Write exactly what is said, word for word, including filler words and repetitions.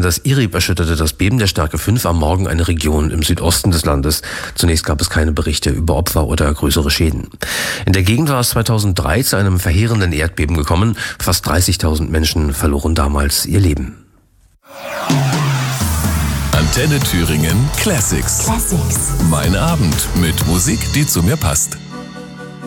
Senders I R I B erschütterte das Beben der Stärke fünf am Morgen eine Region im Südosten des Landes. Zunächst gab es keine Berichte über Opfer oder größere Schäden. In der Gegend war es zweitausenddrei zu einem verheerenden Erdbeben gekommen. Fast dreißigtausend Menschen verloren damals ihr Leben. Antenne Thüringen Classics. Classics. Mein Abend mit Musik, die zu mir passt.